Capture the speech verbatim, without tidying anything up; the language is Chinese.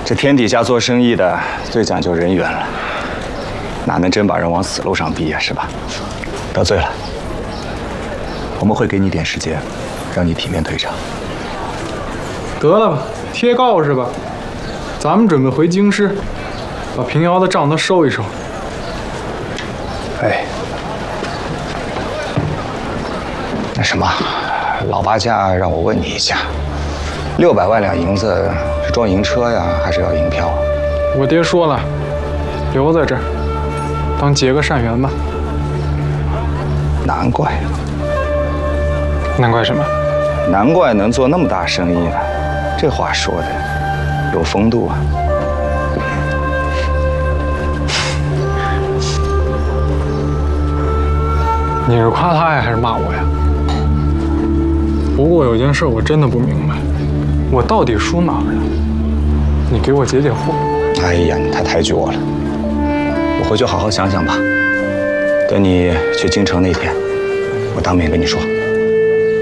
这天底下做生意的最讲究人缘了，哪能真把人往死路上逼呀，是吧？得罪了，我们会给你点时间，让你体面退场。 得了吧，贴告是吧？咱们准备回京师，把平遥的账都收一收。 哎，那什么，老八家让我问你一下，六百万两银子是装银车呀，还是要银票？ 我爹说了，留在这儿，当结个善缘吧。 难怪， 难怪什么？ 难怪能做那么大生意呢。这话说的有风度啊。 你是夸他呀，还是骂我呀？不过有件事我真的不明白，我到底输哪儿了？你给我解解惑。 哎呀，你太抬举我了，我回去好好想想吧。等你去京城那天，我当面跟你说。